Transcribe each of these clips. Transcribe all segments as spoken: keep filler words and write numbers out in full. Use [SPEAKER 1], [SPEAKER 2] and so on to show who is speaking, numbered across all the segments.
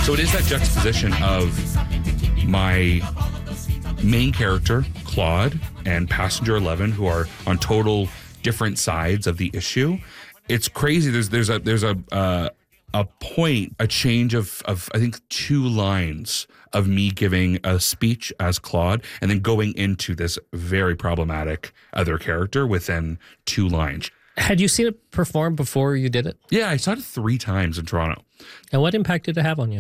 [SPEAKER 1] So it is that juxtaposition of my main character, Claude, and Passenger eleven, who are on total different sides of the issue. It's crazy. There's there's a there's a uh, a point, a change of of I think two lines of me giving a speech as Claude, and then going into this very problematic other character within two lines.
[SPEAKER 2] Had you seen it perform before you did it?
[SPEAKER 1] Yeah, I saw it three times in Toronto.
[SPEAKER 2] And what impact did it have on you?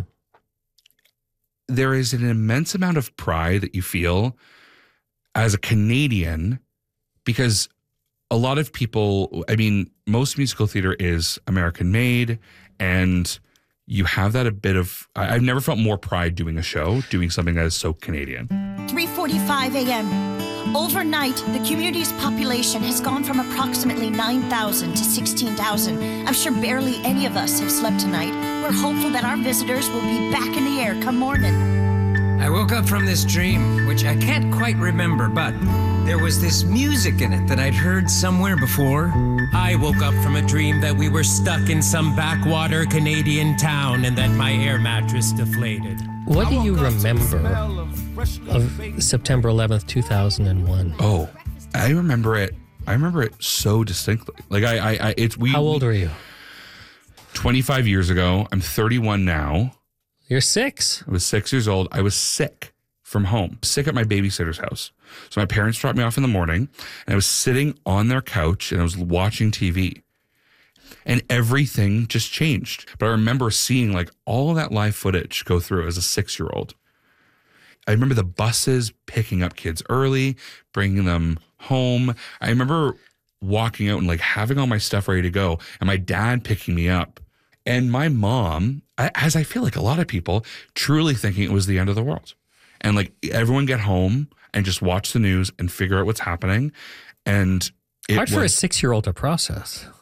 [SPEAKER 1] There is an immense amount of pride that you feel as a Canadian, because a lot of people, I mean, most musical theater is American made, and you have that a bit of, I've never felt more pride doing a show, doing something that is so Canadian.
[SPEAKER 3] three forty-five a.m. Overnight, the community's population has gone from approximately nine thousand to sixteen thousand. I'm sure barely any of us have slept tonight. We're hopeful that our visitors will be back in the air come morning.
[SPEAKER 4] I woke up from this dream, which I can't quite remember, but there was this music in it that I'd heard somewhere before.
[SPEAKER 5] I woke up from a dream that we were stuck in some backwater Canadian town and that my air mattress deflated.
[SPEAKER 2] What do you remember of September eleventh, two thousand one?
[SPEAKER 1] Oh, I remember it. I remember it so distinctly. Like I, I, I it's we.
[SPEAKER 2] How old are you?
[SPEAKER 1] twenty-five years ago. I'm thirty-one now.
[SPEAKER 2] You're six.
[SPEAKER 1] I was six years old. I was sick from home, sick at my babysitter's house. So my parents dropped me off in the morning, and I was sitting on their couch and I was watching T V. And everything just changed. But I remember seeing like all of that live footage go through as a six-year-old. I remember the buses picking up kids early, bringing them home. I remember walking out and like having all my stuff ready to go, and my dad picking me up. And my mom, as I feel like a lot of people, truly thinking it was the end of the world. And like everyone get home and just watch the news and figure out what's happening. And it
[SPEAKER 2] Hard for
[SPEAKER 1] was,
[SPEAKER 2] a six-year-old to process.